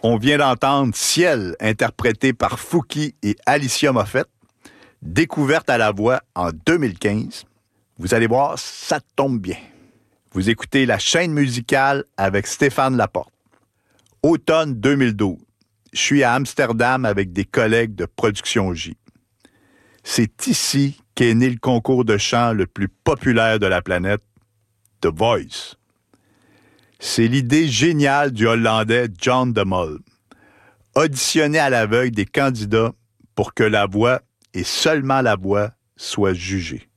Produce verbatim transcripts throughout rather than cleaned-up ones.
On vient d'entendre Ciel, interprété par Fouki et Alicia Moffett, découverte à la voix en deux mille quinze. Vous allez voir, ça tombe bien. Vous écoutez La chaîne musicale avec Stéphane Laporte. Automne deux mille douze. Je suis à Amsterdam avec des collègues de Production J. C'est ici qu'est né le concours de chant le plus populaire de la planète, The Voice. C'est l'idée géniale du Hollandais John de Mol. Auditionner à l'aveugle des candidats pour que la voix, et seulement la voix, soit jugée.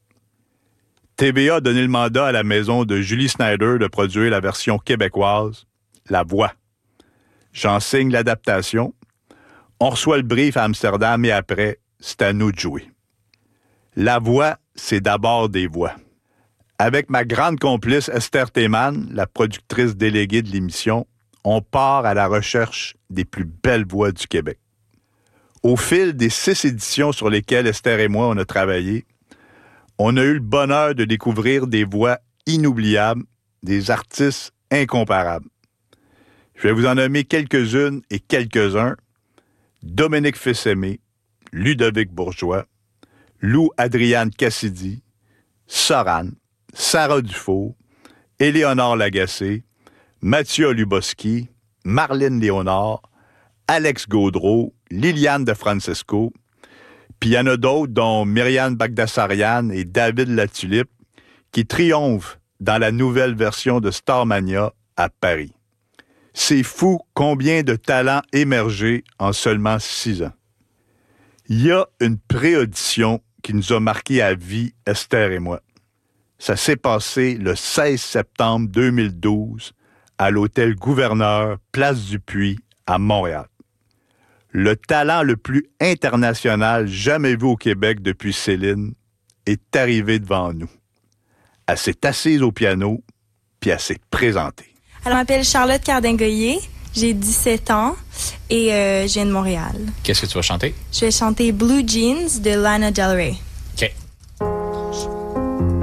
T V A a donné le mandat à la maison de Julie Snyder de produire la version québécoise, La Voix. J'en signe l'adaptation. On reçoit le brief à Amsterdam et après, c'est à nous de jouer. La Voix, c'est d'abord des voix. Avec ma grande complice Esther Théman, la productrice déléguée de l'émission, on part à la recherche des plus belles voix du Québec. Au fil des six éditions sur lesquelles Esther et moi on a travaillé, on a eu le bonheur de découvrir des voix inoubliables, des artistes incomparables. Je vais vous en nommer quelques-unes et quelques-uns. Dominique Fils-Aimé, Ludovic Bourgeois, Lou Adriane Cassidy, Soran, Sarah Dufault, Éléonore Lagacé, Mathieu Luboski, Marlène Léonard, Alex Gaudreau, Liliane de Francesco, puis il y en a d'autres, dont Myriam Bagdasarian et David Latulippe, qui triomphent dans la nouvelle version de Starmania à Paris. C'est fou combien de talents émergés en seulement six ans. Il y a une pré-audition qui nous a marqué à vie, Esther et moi. Ça s'est passé le seize septembre deux mille douze à l'hôtel Gouverneur, place du Puy, à Montréal. Le talent le plus international jamais vu au Québec depuis Céline est arrivé devant nous. Elle s'est assise au piano, puis elle s'est présentée. Alors, je m'appelle Charlotte Cardin-Goyer, j'ai dix-sept ans et euh, je viens de Montréal. Qu'est-ce que tu vas chanter? Je vais chanter Blue Jeans de Lana Del Rey.